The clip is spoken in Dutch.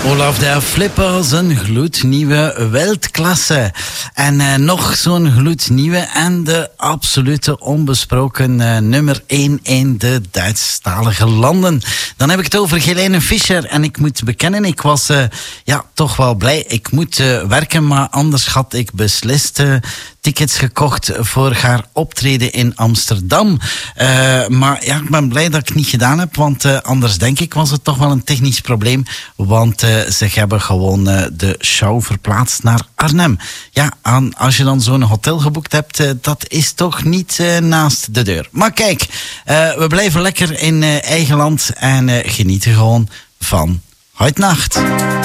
Olaf de Flippers, een gloednieuwe Weltklasse. En nog zo'n gloednieuwe en de absolute onbesproken nummer 1 in de Duitsstalige landen. Dan heb ik het over Helene Fischer. En ik moet bekennen, ik was toch wel blij. Ik moet werken, maar anders had ik beslist tickets gekocht voor haar optreden in Amsterdam. Maar ja, ik ben blij dat ik het niet gedaan heb, want anders denk ik was het toch wel een technisch probleem. Want ze hebben gewoon de show verplaatst naar Arnhem. Ja, als je dan zo'n hotel geboekt hebt, dat is toch niet naast de deur. Maar kijk, we blijven lekker in eigen land en genieten gewoon van Heute Nacht.